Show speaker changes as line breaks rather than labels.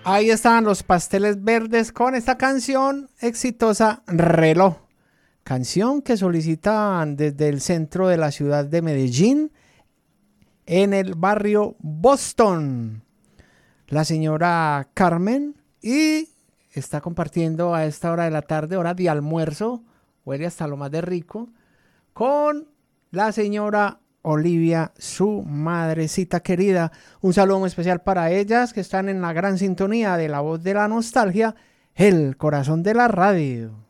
Ahí estaban los Pasteles Verdes con esta canción exitosa, Reloj. Canción que solicitan desde el centro de la ciudad de Medellín, en el barrio Boston. La señora Carmen, y está compartiendo a esta hora de la tarde, hora de almuerzo, huele hasta lo más de rico, con la señora Olivia, su madrecita querida. Un saludo muy especial para ellas que están en la gran sintonía de La Voz de la Nostalgia, el corazón de la radio.